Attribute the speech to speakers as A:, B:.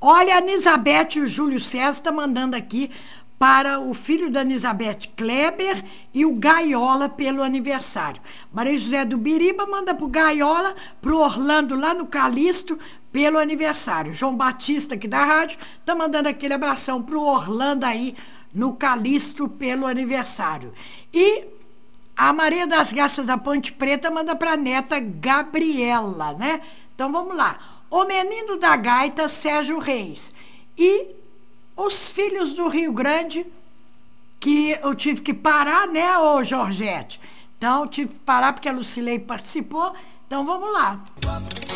A: Olha, a Anisabete e o Júlio César estão mandando aqui para o filho da Anisabete, Kleber, e o Gaiola pelo aniversário. Maria José do Biriba manda para o Gaiola, para o Orlando, lá no Calixto, pelo aniversário. João Batista, aqui da rádio, está mandando aquele abração para o Orlando aí, no Calixto, pelo aniversário. E a Maria das Graças da Ponte Preta manda para a neta Gabriela, né? Então vamos lá. O menino da gaita, Sérgio Reis. E os filhos do Rio Grande, que eu tive que parar, né, ô Georgette? Então, eu tive que parar porque a Lucilei participou. Então, vamos lá.